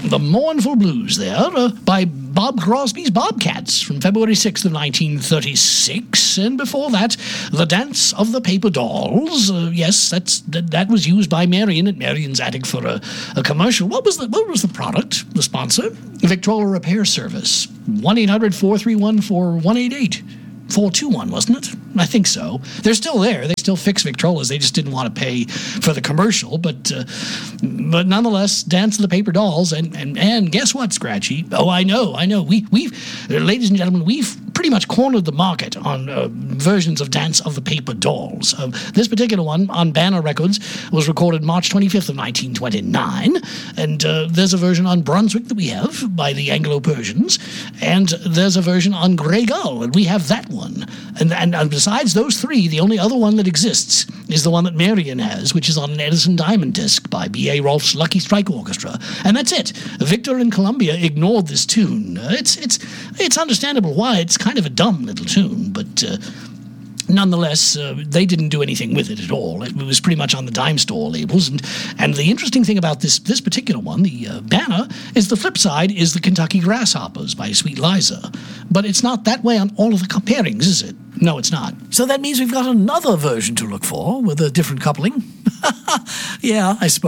The Mournful Blues there, by Bob Crosby's Bobcats from February 6th of 1936. And before that, The Dance of the Paper Dolls. Yes, that was used by Marion at Marion's Attic for a commercial. What was the product, the sponsor? Victrola Repair Service. 1-800-431-4188. 421, wasn't it? I think so. They're still there. They still fix Victrolas. They just didn't want to pay for the commercial. But nonetheless, Dance of the Paper Dolls. And guess what, Scratchy? Oh, I know. We've, ladies and gentlemen, we've pretty much cornered the market on versions of Dance of the Paper Dolls. This particular one on Banner Records was recorded March 25th of 1929. And there's a version on Brunswick that we have by the Anglo-Persians. And there's a version on Grey Gull, and we have that one. And besides those three, the only other one that exists is the one that Marion has, which is on an Edison Diamond disc by B.A. Rolfe's Lucky Strike Orchestra. And that's it. Victor and Columbia ignored this tune. It's understandable why. It's kind of a dumb little tune, but nonetheless, they didn't do anything with it at all. It was pretty much on the dime store labels. And the interesting thing about this particular one, the Banner, is the flip side is the Kentucky Grasshoppers by Sweet Liza. But it's not that way on all of the pairings, is it? No, it's not. So that means we've got another version to look for with a different coupling. Yeah, I suppose.